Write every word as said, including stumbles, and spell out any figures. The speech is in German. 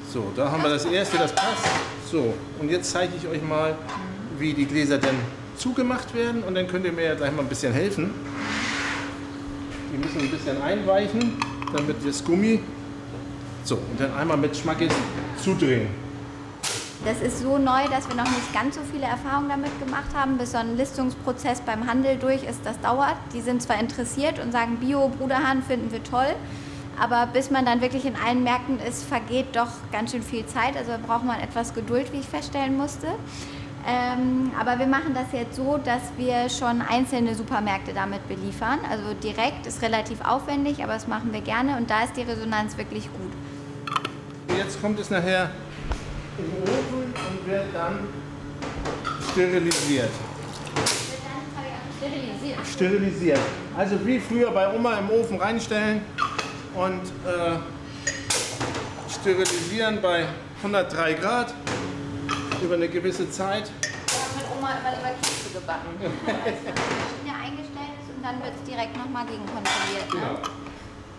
So, da haben wir das erste, das passt. So, und jetzt zeige ich euch mal, wie die Gläser dann zugemacht werden und dann könnt ihr mir ja gleich mal ein bisschen helfen. Die müssen ein bisschen einweichen, damit das Gummi, so, und dann einmal mit Schmackes zudrehen. Das ist so neu, dass wir noch nicht ganz so viele Erfahrungen damit gemacht haben, bis so ein Listungsprozess beim Handel durch ist, das dauert. Die sind zwar interessiert und sagen, Bio, Bruderhahn finden wir toll, aber bis man dann wirklich in allen Märkten ist, vergeht doch ganz schön viel Zeit. Also braucht man etwas Geduld, wie ich feststellen musste. Ähm, aber wir machen das jetzt so, dass wir schon einzelne Supermärkte damit beliefern. Also direkt ist relativ aufwendig, aber das machen wir gerne und da ist die Resonanz wirklich gut. Jetzt kommt es nachher in den Ofen und wird dann sterilisiert. Sterilisiert. Sterilisiert. Also wie früher bei Oma im Ofen reinstellen und äh, sterilisieren bei hundertdrei Grad über eine gewisse Zeit. Ja, mit Oma immer über Kekse gebacken. Als die Maschine eingestellt ist und dann wird es direkt nochmal gegenkontrolliert. Ne? Genau.